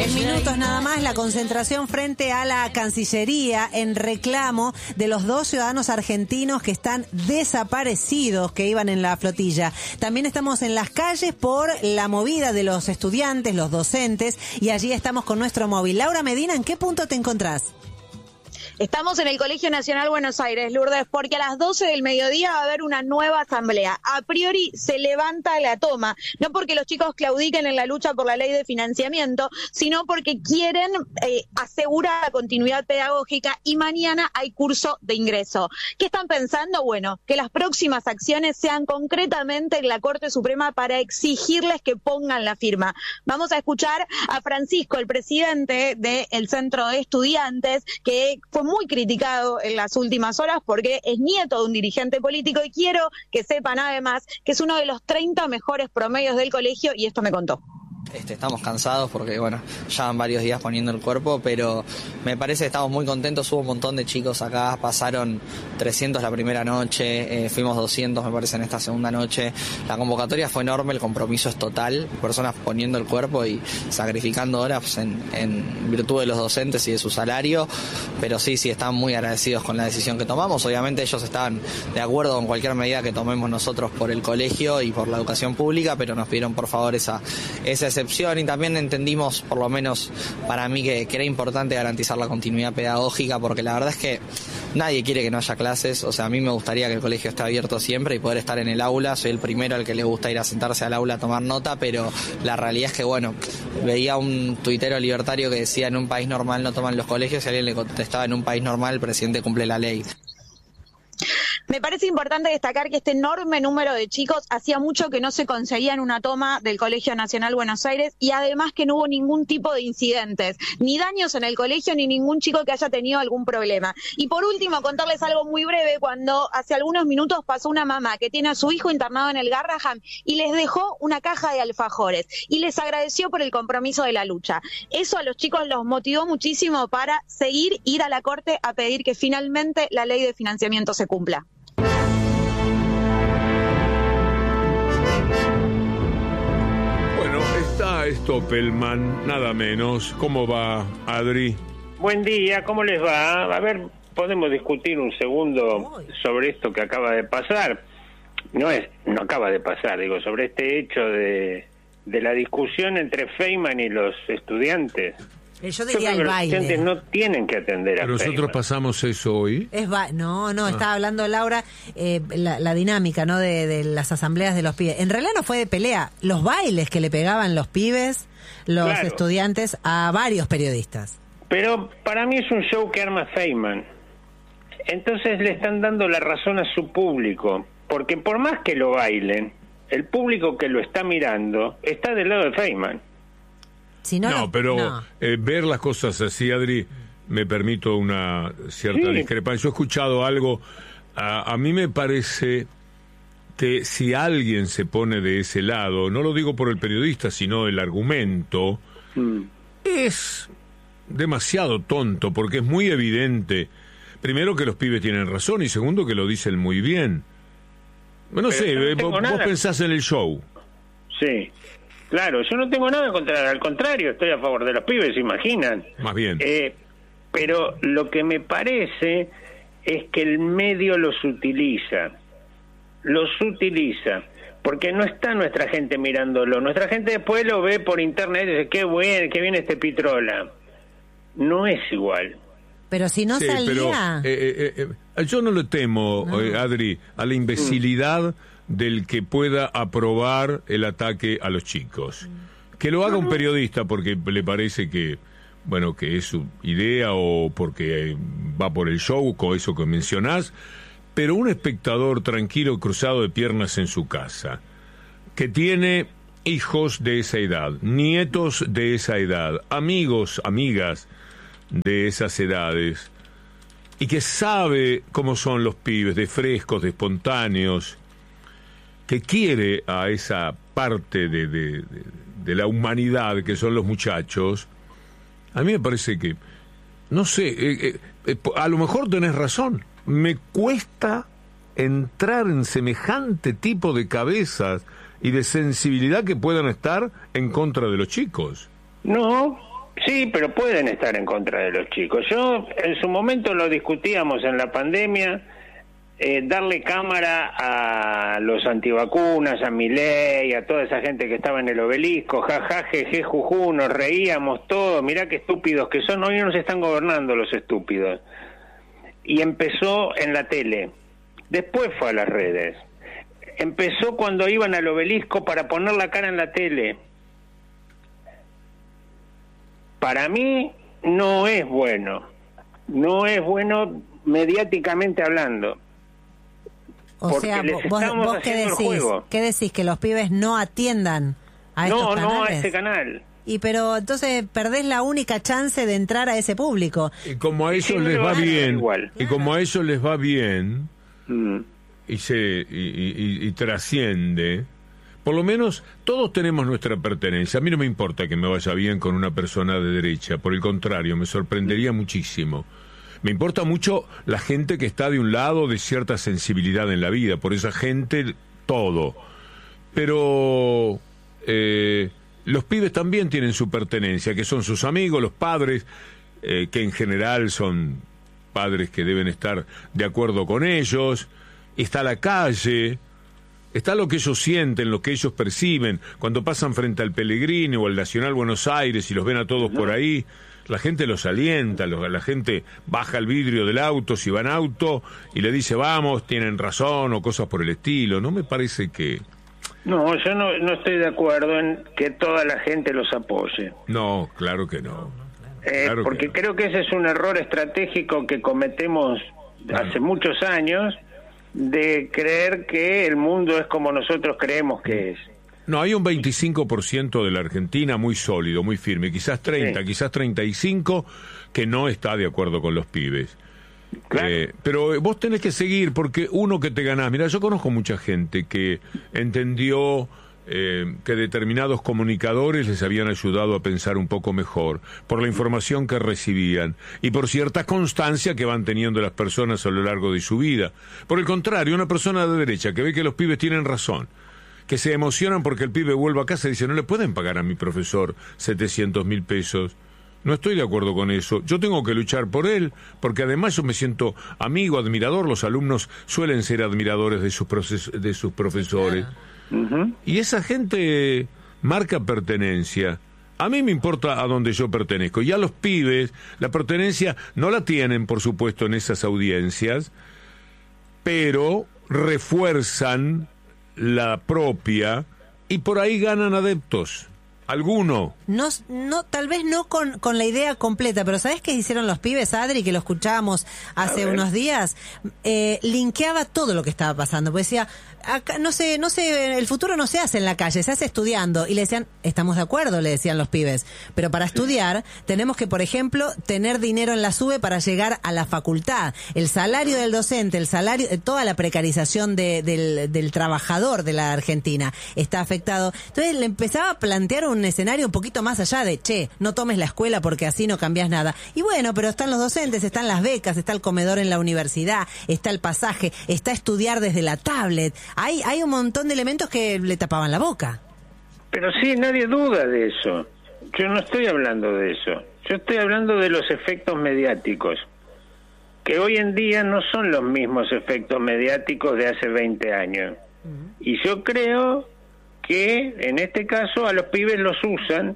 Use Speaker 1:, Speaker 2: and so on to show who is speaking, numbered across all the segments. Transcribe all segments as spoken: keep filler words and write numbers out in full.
Speaker 1: En minutos nada más, la concentración frente a la Cancillería en reclamo de los dos ciudadanos argentinos que están desaparecidos, que iban en la flotilla. También estamos en las calles por la movida de los estudiantes, los docentes, y allí estamos con nuestro móvil. Laura Medina, ¿en qué punto te encontrás?
Speaker 2: Estamos en el Colegio Nacional Buenos Aires, Lourdes, porque a las doce del mediodía va a haber una nueva asamblea. A priori se levanta la toma, no porque los chicos claudiquen en la lucha por la ley de financiamiento, sino porque quieren eh, asegurar la continuidad pedagógica y mañana hay curso de ingreso. ¿Qué están pensando? Bueno, que las próximas acciones sean concretamente en la Corte Suprema para exigirles que pongan la firma. Vamos a escuchar a Francisco, el presidente del Centro de Estudiantes, que fue muy criticado en las últimas horas porque es nieto de un dirigente político y quiero que sepan además que es uno de los treinta mejores promedios del colegio y esto me contó.
Speaker 3: Este, estamos cansados porque, bueno, ya van varios días poniendo el cuerpo, pero me parece que estamos muy contentos. Hubo un montón de chicos acá, pasaron trescientos la primera noche, eh, fuimos doscientos me parece en esta segunda noche. La convocatoria fue enorme, el compromiso es total, personas poniendo el cuerpo y sacrificando horas en, en virtud de los docentes y de su salario, pero sí, sí, están muy agradecidos con la decisión que tomamos. Obviamente ellos estaban de acuerdo con cualquier medida que tomemos nosotros por el colegio y por la educación pública, pero nos pidieron por favor esa, esa excepción, y también entendimos, por lo menos para mí, que, que era importante garantizar la continuidad pedagógica, porque la verdad es que nadie quiere que no haya clases. O sea, a mí me gustaría que el colegio esté abierto siempre y poder estar en el aula. Soy el primero al que le gusta ir a sentarse al aula a tomar nota, pero la realidad es que, bueno, veía un tuitero libertario que decía: en un país normal no toman los colegios, y alguien le contestaba: en un país normal el presidente cumple la ley.
Speaker 2: Me parece importante destacar que este enorme número de chicos hacía mucho que no se conseguían una toma del Colegio Nacional Buenos Aires y además que no hubo ningún tipo de incidentes, ni daños en el colegio, ni ningún chico que haya tenido algún problema. Y por último, contarles algo muy breve, cuando hace algunos minutos pasó una mamá que tiene a su hijo internado en el Garrahan y les dejó una caja de alfajores y les agradeció por el compromiso de la lucha. Eso a los chicos los motivó muchísimo para seguir, ir a la Corte a pedir que finalmente la ley de financiamiento se cumpla.
Speaker 4: Está Stoppelman, nada menos. ¿Cómo va, Adri?
Speaker 5: Buen día, ¿cómo les va? A ver, podemos discutir un segundo sobre esto que acaba de pasar. No es, no acaba de pasar, digo, sobre este hecho de, de la discusión entre Feynman y los estudiantes.
Speaker 1: Yo diría el baile.
Speaker 5: Los estudiantes no tienen que atender a
Speaker 4: Nosotros
Speaker 5: Feynman.
Speaker 4: Pasamos eso hoy.
Speaker 1: Es ba- no, no, ah. Estaba hablando Laura, eh, la, la dinámica, ¿no? De, de las asambleas de los pibes. En realidad no fue de pelea, los bailes que le pegaban los pibes, los claro. estudiantes, a varios periodistas.
Speaker 5: Pero para mí es un show que arma Feynman. Entonces le están dando la razón a su público, porque por más que lo bailen, el público que lo está mirando está del lado de Feynman.
Speaker 1: Si no,
Speaker 4: no, pero no. Eh, ver las cosas así, Adri, me permito una cierta sí. discrepancia. Yo he escuchado algo, a, a mí me parece que si alguien se pone de ese lado, no lo digo por el periodista, sino el argumento, mm. es demasiado tonto, porque es muy evidente, primero, que los pibes tienen razón, y segundo, que lo dicen muy bien. No pero sé, no vos, vos pensás en el show.
Speaker 5: Sí. Claro, yo no tengo nada contra, al contrario, estoy a favor de los pibes, ¿se imaginan?
Speaker 4: Más bien.
Speaker 5: Eh, pero lo que me parece es que el medio los utiliza, los utiliza, porque no está nuestra gente mirándolo, nuestra gente después lo ve por internet y dice, qué bueno, qué bien este Pitrola. No es igual.
Speaker 1: Pero si no sí, salía...
Speaker 4: Pero, eh, eh, eh, yo no le temo, no. Eh, Adri, a la imbecilidad... Mm. del que pueda aprobar el ataque a los chicos. Que lo haga un periodista porque le parece que, bueno, que es su idea o porque va por el show, con eso que mencionás, pero un espectador tranquilo, cruzado de piernas en su casa, que tiene hijos de esa edad, nietos de esa edad, amigos, amigas de esas edades, y que sabe cómo son los pibes, de frescos, de espontáneos, que quiere a esa parte de, de, de, de la humanidad que son los muchachos, a mí me parece que, no sé, eh, eh, a lo mejor tenés razón, me cuesta entrar en semejante tipo de cabezas y de sensibilidad que puedan estar en contra de los chicos.
Speaker 5: No, Sí, pero pueden estar en contra de los chicos. Yo en su momento lo discutíamos en la pandemia, eh, darle cámara a los antivacunas, a Milei, a toda esa gente que estaba en el obelisco, jaja, jeje, juju, nos reíamos todos, mirá qué estúpidos que son, hoy no nos están gobernando los estúpidos. Y empezó en la tele, después fue a las redes, empezó cuando iban al obelisco para poner la cara en la tele. Para mí no es bueno, no es bueno mediáticamente hablando.
Speaker 1: O sea, vos, vos qué decís, ¿qué decís? ¿Que los pibes no atiendan a estos
Speaker 5: no,
Speaker 1: canales?
Speaker 5: No, no a este canal.
Speaker 1: Y pero entonces perdés la única chance de entrar a ese público.
Speaker 4: Y como a ellos les va bien, igual. y como a ellos les va bien, mm. y se y, y, y trasciende. Por lo menos todos tenemos nuestra pertenencia. A mí no me importa que me vaya bien con una persona de derecha, por el contrario, me sorprendería muchísimo. Me importa mucho la gente que está de un lado de cierta sensibilidad en la vida, por esa gente todo. Pero eh, los pibes también tienen su pertenencia, que son sus amigos, los padres, eh, que en general son padres que deben estar de acuerdo con ellos. Está la calle. Está lo que ellos sienten, lo que ellos perciben. Cuando pasan frente al Pellegrini o al Nacional Buenos Aires y los ven a todos por ahí, la gente los alienta, los, la gente baja el vidrio del auto, si va en auto, y le dice, vamos, tienen razón, o cosas por el estilo. No me parece que...
Speaker 5: No, yo no, no estoy de acuerdo en que toda la gente los apoye.
Speaker 4: No, claro que no.
Speaker 5: Eh,
Speaker 4: claro
Speaker 5: porque
Speaker 4: que no.
Speaker 5: Creo que ese es un error estratégico que cometemos hace muchos años, de creer que el mundo es como nosotros creemos que es.
Speaker 4: No, hay un veinticinco por ciento de la Argentina muy sólido, muy firme, quizás treinta, sí. quizás treinta y cinco, que no está de acuerdo con los pibes. Claro. Eh, pero vos tenés que seguir, porque uno que te ganás, mira, yo conozco mucha gente que entendió eh, que determinados comunicadores les habían ayudado a pensar un poco mejor, por la información que recibían, y por cierta constancia que van teniendo las personas a lo largo de su vida. Por el contrario, una persona de derecha que ve que los pibes tienen razón, que se emocionan porque el pibe vuelva a casa y dice, no le pueden pagar a mi profesor setecientos mil pesos. No estoy de acuerdo con eso. Yo tengo que luchar por él, porque además yo me siento amigo, admirador. Los alumnos suelen ser admiradores de sus, proces- de sus profesores. Uh-huh. Y esa gente marca pertenencia. A mí me importa a dónde yo pertenezco. Y a los pibes, la pertenencia no la tienen, por supuesto, en esas audiencias, pero refuerzan la propia y por ahí ganan adeptos. ¿Alguno?
Speaker 1: No, no, tal vez no con, con la idea completa, pero ¿sabés qué hicieron los pibes, Adri, que lo escuchábamos hace unos días? Eh, linkeaba todo lo que estaba pasando, pues decía, acá, no sé, no sé, el futuro no se hace en la calle, se hace estudiando. Y le decían, estamos de acuerdo, le decían los pibes, pero para estudiar tenemos que, por ejemplo, tener dinero en la SUBE para llegar a la facultad. El salario del docente, el salario, toda la precarización de, del, del trabajador de la Argentina está afectado. Entonces le empezaba a plantear un un escenario un poquito más allá de, che, no tomes la escuela porque así no cambias nada. Y bueno, pero están los docentes, están las becas, está el comedor en la universidad, está el pasaje, está estudiar desde la tablet. Hay, hay un montón de elementos que le tapaban la boca.
Speaker 5: Pero sí, nadie duda de eso. Yo no estoy hablando de eso. Yo estoy hablando de los efectos mediáticos, que hoy en día no son los mismos efectos mediáticos de hace veinte años. Uh-huh. Y yo creo que en este caso a los pibes los usan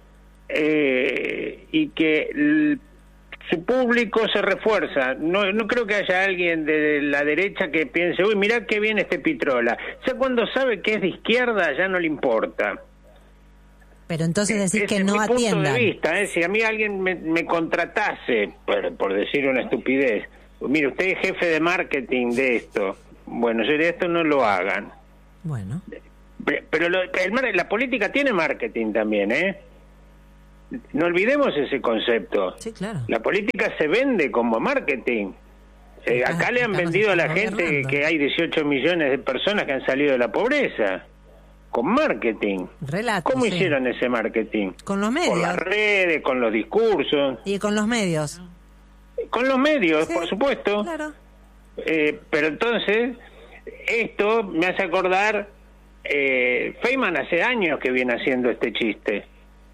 Speaker 5: eh, y que el, su público se refuerza. No, no creo que haya alguien de la derecha que piense, uy, mirá qué bien este Pitrola. Ya cuando sabe que es de izquierda ya no le importa.
Speaker 1: Pero entonces decís
Speaker 5: Ese
Speaker 1: que no
Speaker 5: es mi
Speaker 1: atiendan.
Speaker 5: Punto de vista, ¿eh? Si a mí alguien me, me contratase, por, por decir una estupidez, mire, usted es jefe de marketing de esto, bueno, yo de esto no lo hagan.
Speaker 1: Bueno.
Speaker 5: Pero lo, el, la política tiene marketing también, ¿eh? No olvidemos ese concepto.
Speaker 1: Sí, claro.
Speaker 5: La política se vende como marketing. Eh,
Speaker 1: ah,
Speaker 5: acá le han vendido a la gente
Speaker 1: gobernando.
Speaker 5: que hay dieciocho millones de personas que han salido de la pobreza. Con marketing.
Speaker 1: Relato,
Speaker 5: ¿Cómo
Speaker 1: sí.
Speaker 5: hicieron ese marketing?
Speaker 1: Con los medios.
Speaker 5: Con las redes, con los discursos.
Speaker 1: Y con los medios.
Speaker 5: Con los medios,
Speaker 1: sí,
Speaker 5: por supuesto.
Speaker 1: Claro.
Speaker 5: Eh, pero entonces, esto me hace acordar... Eh, Feynman hace años que viene haciendo este chiste,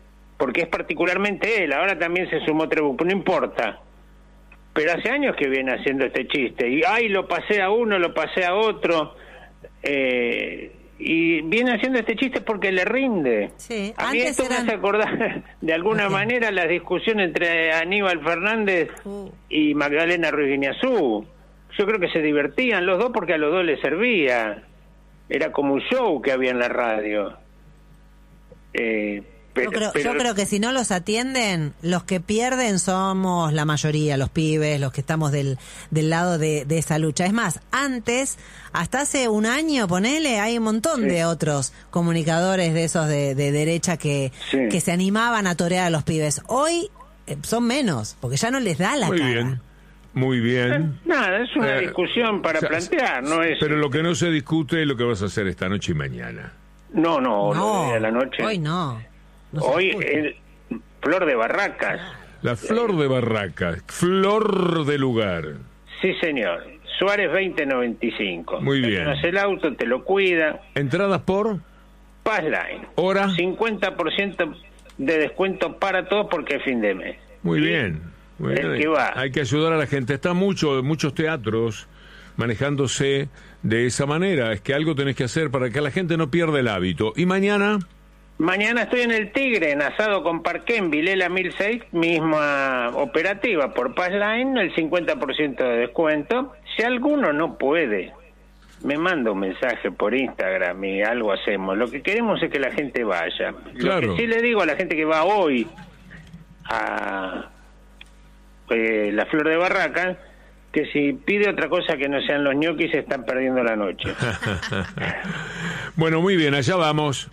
Speaker 5: porque es particularmente él. Ahora también se sumó Trebuch, no importa. Pero hace años que viene haciendo este chiste. Y, ay, lo pasé a uno, lo pasé a otro. Eh, y viene haciendo este chiste porque le rinde.
Speaker 1: Sí,
Speaker 5: a mí
Speaker 1: antes
Speaker 5: esto
Speaker 1: eran...
Speaker 5: me hace acordar, de alguna okay. manera, la discusión entre Aníbal Fernández uh. y Magdalena Ruiz Guiñazú. Yo creo que se divertían los dos porque a los dos les servía. Era como un show que había en la radio. Eh... Pero,
Speaker 1: yo, creo,
Speaker 5: pero...
Speaker 1: yo creo que si no los atienden, los que pierden somos la mayoría, los pibes, los que estamos del, del lado de, de esa lucha. Es más, antes, hasta hace un año, ponele, hay un montón sí. de otros comunicadores de esos de, de derecha que, sí. que se animaban a torear a los pibes. Hoy eh, son menos, porque ya no les da la
Speaker 4: Muy
Speaker 1: cara.
Speaker 4: Bien. Muy bien.
Speaker 5: Nada, es una eh, discusión para o sea, plantear, no es...
Speaker 4: Pero lo que no se discute es lo que vas a hacer esta noche y mañana.
Speaker 5: No, no,
Speaker 1: no
Speaker 5: hoy a la noche.
Speaker 1: Hoy no. No
Speaker 5: Hoy el Flor de Barracas.
Speaker 4: La Flor de Barracas, Flor de Lugar.
Speaker 5: Sí, señor. Suárez veinte noventa y cinco.
Speaker 4: Muy bien.
Speaker 5: Tienes el auto, te lo cuida.
Speaker 4: ¿Entradas por?
Speaker 5: Passline.
Speaker 4: ¿Hora?
Speaker 5: cincuenta por ciento de descuento para todos porque es fin de mes.
Speaker 4: Muy
Speaker 5: ¿Sí?
Speaker 4: bien. Muy bien.
Speaker 5: El que va.
Speaker 4: Hay que ayudar a la gente. Está mucho, muchos teatros manejándose de esa manera. Es que algo tenés que hacer para que la gente no pierda el hábito. ¿Y mañana?
Speaker 5: Mañana estoy en el Tigre, en Asado con Parqué, en Vilela mil seis, misma operativa por Passline, el cincuenta por ciento de descuento. Si alguno no puede, me manda un mensaje por Instagram y algo hacemos. Lo que queremos es que la gente vaya.
Speaker 4: Claro.
Speaker 5: Lo que sí le digo a la gente que va hoy a eh, la Flor de Barracas, que si pide otra cosa que no sean los ñoquis, se están perdiendo la noche.
Speaker 4: Bueno, muy bien, allá vamos.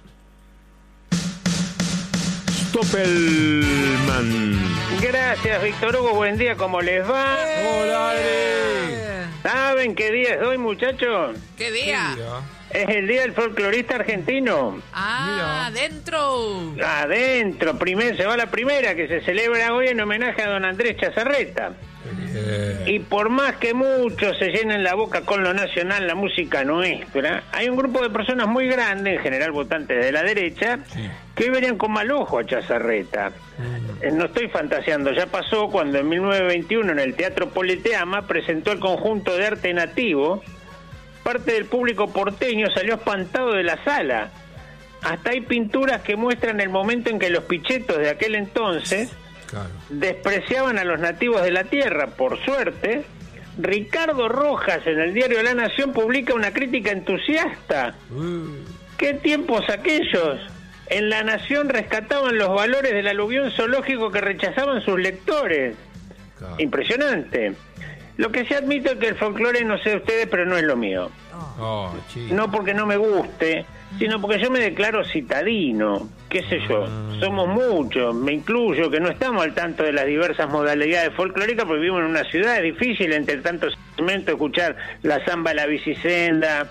Speaker 4: Stoppelman.
Speaker 5: Gracias, Víctor Hugo. Buen día, ¿cómo les va?
Speaker 6: Hola,
Speaker 5: eh. ¿Saben qué día es hoy, muchachos?
Speaker 6: ¿Qué día?
Speaker 5: Es el día del folclorista argentino.
Speaker 6: Ah, adentro.
Speaker 5: Adentro. Primer, se va la primera, que se celebra hoy en homenaje a don Andrés Chazarreta.
Speaker 6: Bien.
Speaker 5: Y por más que muchos se llenen la boca con lo nacional, la música nuestra, hay un grupo de personas muy grande, en general votantes de la derecha, sí. que verían con mal ojo a Chazarreta. Mm. No estoy fantaseando, ya pasó cuando en mil novecientos veintiuno en el Teatro Politeama presentó el conjunto de arte nativo. Parte del público porteño salió espantado de la sala. Hasta hay pinturas que muestran el momento en que los pichetos de aquel entonces claro. despreciaban a los nativos de la tierra. Por suerte, Ricardo Rojas en el diario La Nación publica una crítica entusiasta. Uh. ¿Qué tiempos aquellos? En La Nación rescataban los valores del aluvión zoológico que rechazaban sus lectores. Claro. Impresionante. Lo que sí admito es que el folclore, no sé ustedes, pero no es lo mío. Oh, no porque no me guste, sino porque yo me declaro citadino, qué sé yo. Somos muchos, me incluyo, que no estamos al tanto de las diversas modalidades folclóricas porque vivimos en una ciudad, es difícil entre tantos segmentos escuchar la samba, la bicisenda,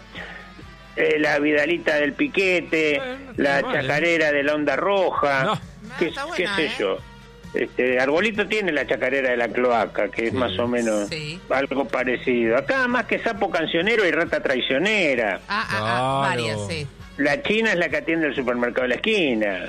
Speaker 5: eh, la vidalita del piquete, no, no la mal, chacarera eh. de la onda roja, no. qué, buena, qué sé eh. yo. Este, Arbolito tiene la chacarera de la cloaca, que es sí, más o menos sí. algo parecido. Acá más que sapo cancionero y rata traicionera.
Speaker 6: Ah, ah, ah, varias, sí.
Speaker 5: La china es la que atiende el supermercado de la esquina.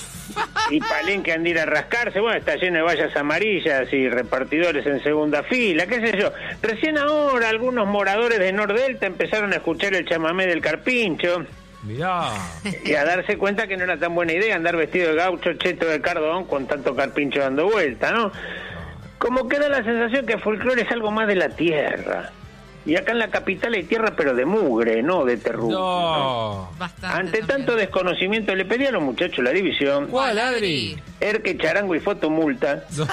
Speaker 5: Y Palenque anda a ir a rascarse, bueno, está lleno de vallas amarillas y repartidores en segunda fila, qué sé yo. Recién ahora algunos moradores de Nordelta empezaron a escuchar el chamamé del Carpincho.
Speaker 6: Mirá.
Speaker 5: Y a darse cuenta que no era tan buena idea andar vestido de gaucho cheto de cardón con tanto carpincho dando vuelta, ¿no? Como que da la sensación que el folclore es algo más de la tierra. Y acá en la capital hay tierra, pero de mugre, no de terruño. No. ¿no? Ante tanto también. Desconocimiento, le pedí a los muchachos la división.
Speaker 6: ¿Cuál, Adri?
Speaker 5: Erque, charango y fotomulta. No.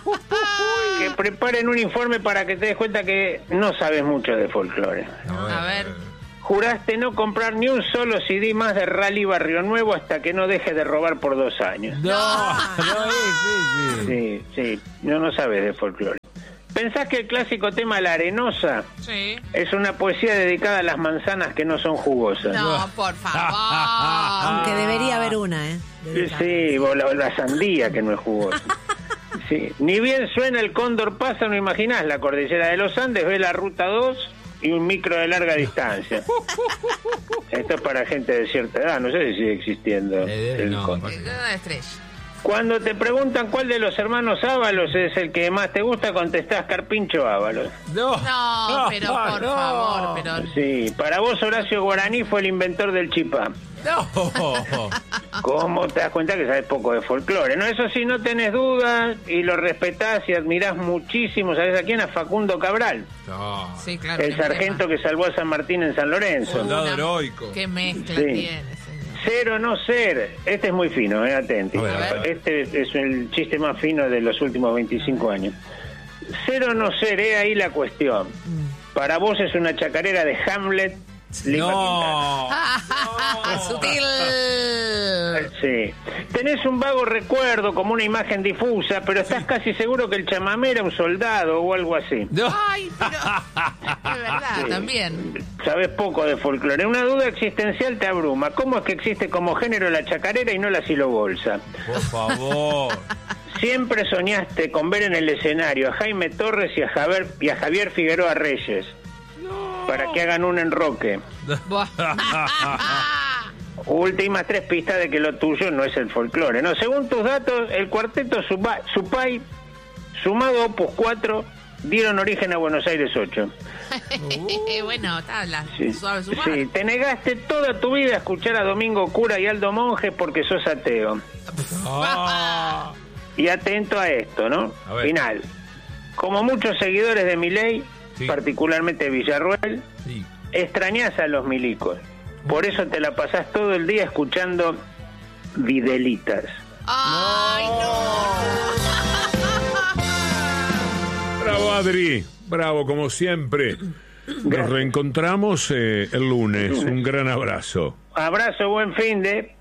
Speaker 5: Que preparen un informe para que te des cuenta que no sabes mucho de folclore.
Speaker 6: No, a ver.
Speaker 5: Juraste no comprar ni un solo C D más de Rally Barrio Nuevo hasta que no dejes de robar por dos años.
Speaker 6: No, no es, sí,
Speaker 5: sí. Sí, sí, no, no sabes de folclore. ¿Pensás que el clásico tema La Arenosa
Speaker 6: sí.
Speaker 5: es una poesía dedicada a las manzanas que no son jugosas?
Speaker 6: No, por favor.
Speaker 1: Aunque debería haber una, ¿eh?
Speaker 5: Debería. Sí, o la, la sandía que no es jugosa. Sí. Ni bien suena el cóndor pasa, no imaginás la cordillera de los Andes, ves la ruta dos y un micro de larga distancia. Esto es para gente de cierta edad, no sé si sigue existiendo.
Speaker 6: Eh,
Speaker 5: el
Speaker 6: no, estrella.
Speaker 5: Cuando te preguntan cuál de los hermanos Ábalos es el que más te gusta, contestás Carpincho Ábalos.
Speaker 4: No,
Speaker 6: No, pero por
Speaker 4: no.
Speaker 6: favor, pero...
Speaker 5: Sí, para vos Horacio Guaraní fue el inventor del chipá.
Speaker 4: No.
Speaker 5: ¿Cómo te das cuenta que sabes poco de folclore? No, eso sí, no tenés dudas y lo respetás y admirás muchísimo. ¿Sabés a quién? A Facundo Cabral,
Speaker 4: No.
Speaker 6: Sí, claro.
Speaker 5: el
Speaker 6: qué
Speaker 5: sargento
Speaker 6: tema.
Speaker 5: que salvó a San Martín en San Lorenzo.
Speaker 4: Soldado
Speaker 6: Una-
Speaker 4: heroico.
Speaker 6: Qué mezcla
Speaker 5: Sí.
Speaker 6: tiene, señor.
Speaker 5: Ser o no ser, este es muy fino, eh, atenti.
Speaker 4: A ver,
Speaker 6: a ver.
Speaker 5: Este es el chiste más fino de los últimos veinticinco años. Ser o no ser, es ahí la cuestión. Para vos es una chacarera de Hamlet, Lima
Speaker 4: No.
Speaker 6: Sutil.
Speaker 5: Quintana. Sí. Tenés un vago recuerdo, como una imagen difusa, pero estás casi seguro que el chamamé era un soldado o algo así.
Speaker 4: No.
Speaker 6: Ay, pero... Es verdad, también.
Speaker 5: Sabes poco de folclore. Una duda existencial te abruma. ¿Cómo es que existe como género la chacarera y no la silobolsa?
Speaker 4: Por favor.
Speaker 5: Siempre soñaste con ver en el escenario a Jaime Torres y a Javier, y a Javier Figueroa Reyes para que hagan un enroque.
Speaker 6: Buah.
Speaker 5: Últimas tres pistas de que lo tuyo no es el folclore. No, según tus datos, el cuarteto Supa- Supay, sumado a Opus cuatro, dieron origen a Buenos Aires ocho.
Speaker 6: Bueno, está la
Speaker 5: Sí.
Speaker 6: suave su
Speaker 5: Sí, te negaste toda tu vida a escuchar a Domingo Cura y Aldo Monge porque sos ateo.
Speaker 4: Ah.
Speaker 5: Y atento a esto, ¿no?
Speaker 4: A ver.
Speaker 5: Final. Como muchos seguidores de Milei,
Speaker 4: Sí.
Speaker 5: particularmente Villarruel,
Speaker 4: Sí.
Speaker 5: extrañás a los milicos. Por eso te la pasás todo el día escuchando Videlitas.
Speaker 6: Ay, no.
Speaker 4: Bravo, Adri. Bravo, como siempre. Nos reencontramos eh, el lunes. Un gran abrazo.
Speaker 5: Abrazo, buen fin de...